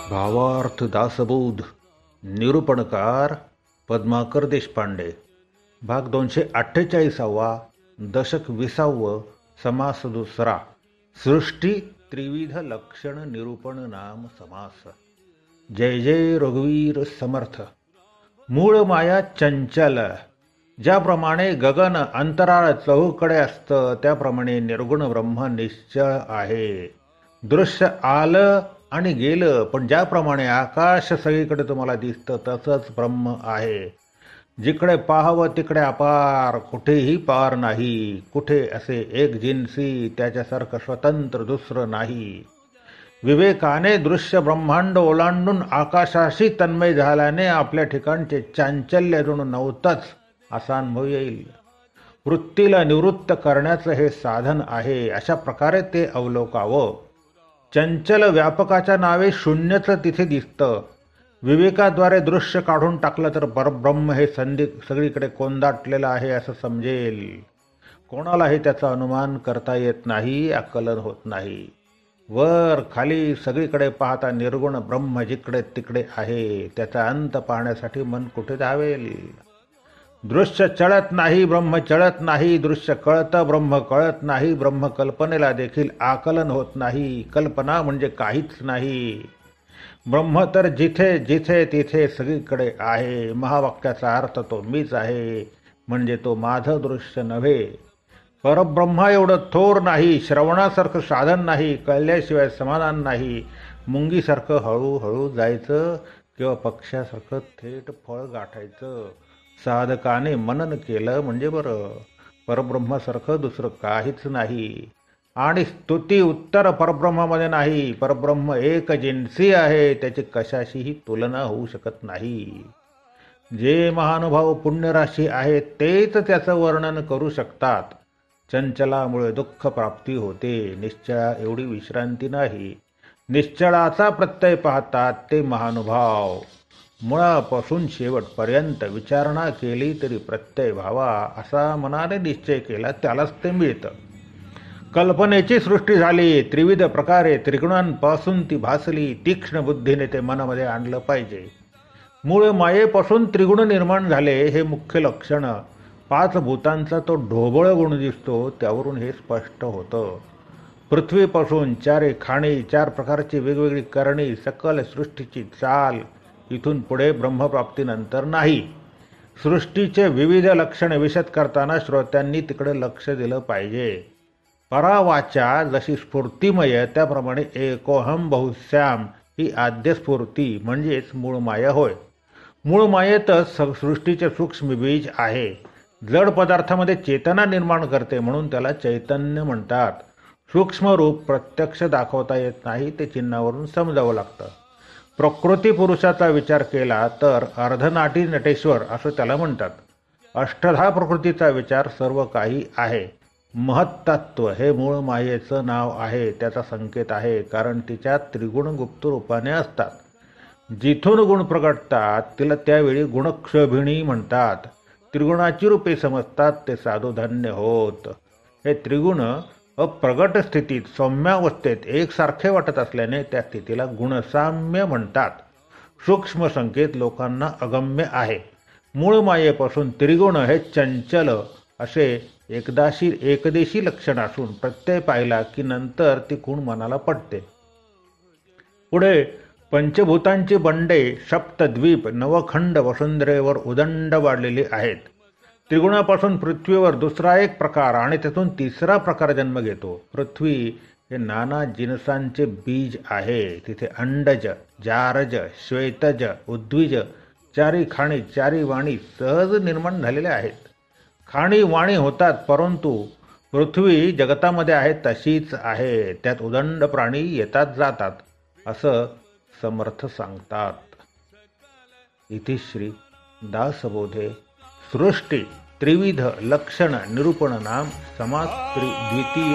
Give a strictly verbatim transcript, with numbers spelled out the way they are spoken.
भावार्थ दासबोध निरूपणकार पद्माकर देशपांडे. भाग दोनशे अठ्ठेचाळीसावा. दशक विसावं. समास दुसरा. सृष्टी त्रिविध लक्षण निरूपण नाम समास. जय जय रघुवीर समर्थ. मूळ माया चंचल. ज्याप्रमाणे गगन अंतराळ चहूकडे असतं त्याप्रमाणे निर्गुण ब्रह्म निश्चळ आहे. दृश्य आलं आणि गेलं, पण ज्याप्रमाणे आकाश सगळीकडे तुम्हाला दिसतं तसंच ब्रह्म आहे. जिकडे पाहावं तिकडे अपार, कुठेही पार नाही. कुठे असे एक जिन्सी त्याच्यासारखं स्वतंत्र दुसरं नाही. विवेकाने दृश्य ब्रह्मांड ओलांडून आकाशाशी तन्मय झाल्याने आपल्या ठिकाणचे चांचल्य जणू नव्हतंच असा अनुभव येईल. वृत्तीला निवृत्त करण्याचं हे साधन आहे. अशा प्रकारे ते अवलोकावं. चंचल व्यापकाच्या नावे शून्यच तिथे दिसतं. विवेकाद्वारे दृश्य काढून टाकलं तर परब्रह्म हे संधी सगळीकडे कोंदाटलेलं आहे असं समजेल. कोणालाही त्याचा अनुमान करता येत नाही, आकलन होत नाही. वर खाली सगळीकडे पाहता निर्गुण ब्रह्म जिकडे तिकडे आहे. त्याचा अंत पाहण्यासाठी मन कुठे धावेल. दृश्य चळत नाही, ब्रह्म चळत नाही. दृश्य कळतं, ब्रह्म कळत नाही. ब्रह्म कल्पनेला देखील आकलन होत नाही. कल्पना म्हणजे काहीच नाही. ब्रह्म तर जिथे जिथे तिथे सगळीकडे आहे. महावाक्याचा अर्थ तो मीच आहे म्हणजे तो माझं दृश्य नव्हे. परब्रह्मा एवढं थोर नाही. श्रवणासारखं साधन नाही. कळल्याशिवाय समाधान नाही. मुंगीसारखं हळूहळू जायचं किंवा पक्ष्यासारखं थेट फळ गाठायचं. साधकाने मनन केलं म्हणजे बरं. परब्रह्मासारखं दुसरं काहीच नाही. आणि स्तुती उत्तर परब्रह्मामध्ये नाही. परब्रह्म एक जिन्सी आहे. त्याची कशाशीही तुलना होऊ शकत नाही. जे महानुभाव पुण्यराशी आहेत तेच त्याचं वर्णन करू शकतात. चंचलामुळे दुःख प्राप्ती होते. निश्चळा एवढी विश्रांती नाही. निश्चळाचा प्रत्यय पाहतात ते महानुभाव. मुळापासून शेवटपर्यंत विचारणा केली तरी प्रत्यय व्हावा असा मनाने निश्चय केला त्यालाच ते मिळतं. कल्पनेची सृष्टी झाली. त्रिविध प्रकारे त्रिगुणांपासून ती भासली. तीक्ष्ण बुद्धीने ते मनामध्ये आणलं पाहिजे. मूळ मायेपासून त्रिगुण निर्माण झाले हे मुख्य लक्षण. पाच भूतांचा तो ढोबळ गुण दिसतो त्यावरून हे स्पष्ट होतं. पृथ्वीपासून चारे खाणी, चार प्रकारची वेगवेगळी करणी, सकल सृष्टीची चाल इथून पुढे ब्रह्मप्राप्तीनंतर नाही. सृष्टीचे विविध लक्षण विशद करताना श्रोत्यांनी तिकडे लक्ष दिलं पाहिजे. परावाचा जशी स्फूर्तिमय त्याप्रमाणे एकोहम बहुश्याम ही आद्यस्फूर्ती म्हणजेच मूळ माया होय. मूळ मायेतच सृष्टीचे सूक्ष्म बीज आहे. जड पदार्थामध्ये चेतना निर्माण करते म्हणून त्याला चैतन्य म्हणतात. सूक्ष्म रूप प्रत्यक्ष दाखवता येत नाही, ते चिन्हावरून समजावं लागतं. प्रकृती पुरुषाचा विचार केला तर अर्धनाटी नटेश्वर असं त्याला म्हणतात. अष्टधा प्रकृतीचा विचार सर्व काही आहे. महत्तत्व हे मूळ मायेचं नाव आहे. त्याचा संकेत आहे कारण तिच्यात त्रिगुण गुप्त रूपाने असतात. जिथून गुण प्रगटतात तिला त्यावेळी गुणक्षोभिणी म्हणतात. त्रिगुणाची रूपे समजतात ते साधुधन्य होत. हे त्रिगुण अप्रगट स्थितीत सौम्यावस्थेत एकसारखे वाटत असल्याने त्या स्थितीला गुणसाम्य म्हणतात. सूक्ष्म संकेत लोकांना अगम्य आहे. मूळ मायेपासून त्रिगुण हे चंचल असे एकदाशी एकदेशी लक्षण असून प्रत्यय पाहिला की नंतर ती खूण मनाला पडते. पुढे पंचभूतांची बंडे सप्तद्वीप नवखंड वसुंधरेवर उदंड वाढलेली आहेत. त्रिगुणापासून पृथ्वीवर दुसरा एक प्रकार आणि त्यातून तिसरा प्रकार जन्म घेतो. पृथ्वी हे नाना जिनसांचे बीज आहे. तिथे अंडज, जारज, श्वेतज, उद्विज चारी खाणी, चारी वाणी सहज निर्माण झालेल्या आहेत. खाणी वाणी होतात परंतु पृथ्वी जगतामध्ये आहे तशीच आहे. त्यात उदंड प्राणी येतात जातात असं समर्थ सांगतात. इति श्री दासबोधे सृष्टी त्रिविध लक्षण निरूपण नाम समास द्वितीय